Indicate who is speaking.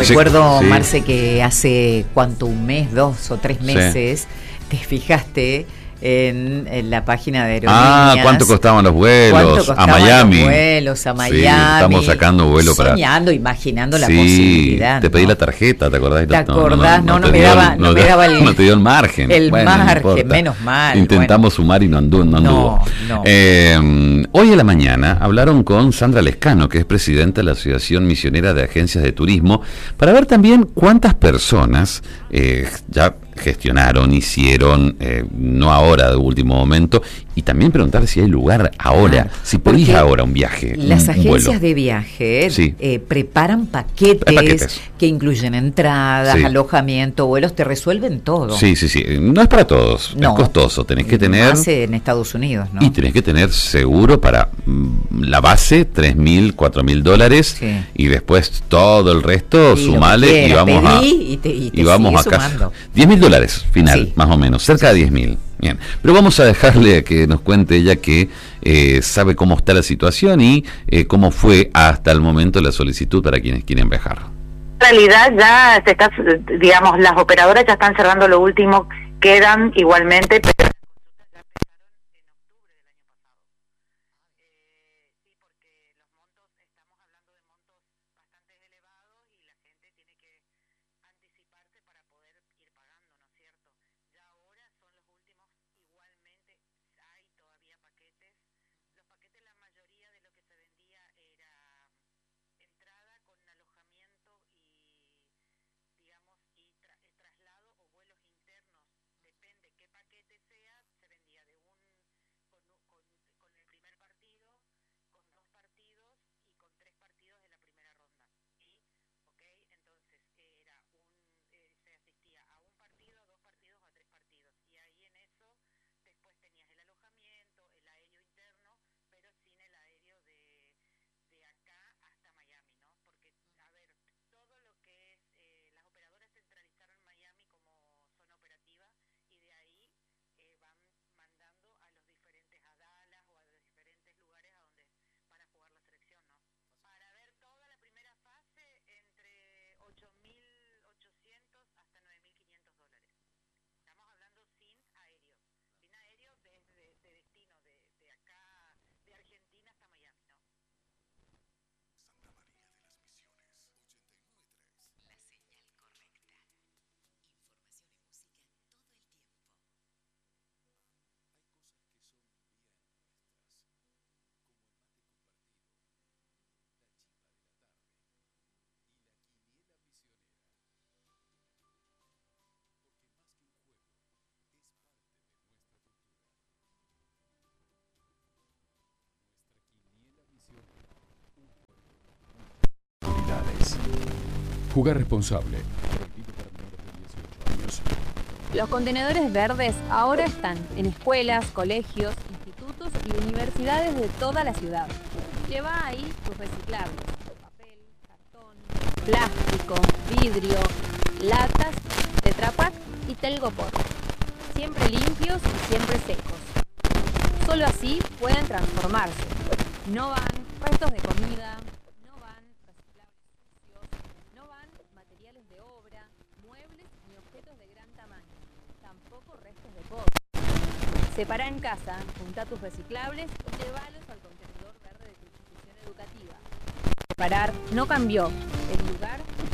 Speaker 1: recuerdo,
Speaker 2: sí.
Speaker 1: Marce, que hace un mes, 2 o 3 meses, te fijaste en la página de aerolíneas.
Speaker 2: ¿Cuánto costaban los vuelos a Miami?
Speaker 1: Los vuelos a Miami.
Speaker 2: Sí, estamos sacando vuelo para...
Speaker 1: Soñando, imaginando la posibilidad.
Speaker 2: Te pedí
Speaker 1: ¿no?
Speaker 2: la tarjeta, ¿te acordás?
Speaker 1: ¿Te acordás? No me daba el...
Speaker 2: No te dio el margen.
Speaker 1: El margen,
Speaker 2: no
Speaker 1: menos mal.
Speaker 2: Intentamos sumar y no anduvo.
Speaker 1: No.
Speaker 2: Hoy a la mañana hablaron con Sandra Lescano, que es presidenta de la Asociación Misionera de Agencias de Turismo, para ver también cuántas personas ya gestionaron, hicieron, no ahora de último momento, y también preguntar si hay lugar ahora, si podés ahora un viaje.
Speaker 1: Las agencias
Speaker 2: vuelo
Speaker 1: de viaje
Speaker 2: sí.
Speaker 1: Preparan paquetes que incluyen entradas,
Speaker 2: sí.
Speaker 1: alojamiento, vuelos, te resuelven todo.
Speaker 2: Sí. No es para todos, es costoso, tenés que tener...
Speaker 1: Más en Estados Unidos, ¿no?
Speaker 2: Y tenés que tener seguro para la base, $3,000, $4,000,
Speaker 1: sí.
Speaker 2: Y después todo el resto, sumale y vamos a casa. $10,000 final, sí. Más o menos, cerca de 10,000. Bien, pero vamos a dejarle que nos cuente ella que sabe cómo está la situación y cómo fue hasta el momento la solicitud para quienes quieren viajar.
Speaker 3: En realidad ya se está, digamos, las operadoras ya están cerrando lo último, quedan igualmente, pero
Speaker 4: Jugar responsable.
Speaker 5: Los contenedores verdes ahora están en escuelas, colegios, institutos y universidades de toda la ciudad. Lleva ahí tus reciclables: papel, cartón, plástico, vidrio, latas, Tetra Pak y Telgopor. Siempre limpios y siempre secos. Solo así pueden transformarse. No van restos de comida, no van reciclables sucios, no van materiales de obra, muebles ni objetos de gran tamaño, tampoco restos de polvo. Separa en casa, junta tus reciclables y llévalos al contenedor verde de tu institución educativa. Separar no cambió, el lugar